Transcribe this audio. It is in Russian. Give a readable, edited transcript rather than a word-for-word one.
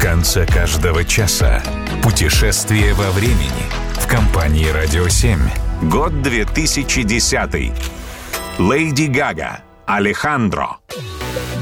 конце каждого часа. Путешествие во времени в компании «Радио 7». Год 2010. Леди Гага, Алехандро.